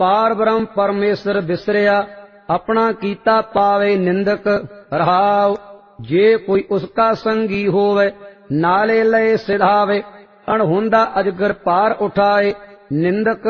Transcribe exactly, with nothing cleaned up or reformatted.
पार ब्रह्म परमेश्वर बिसरिया, अपना कीता पावे निंदक। रहाव जे कोई उसका संगी होवे, नाले लय सिधावे, अणहुंदा अजगर पार उठाए। निंदक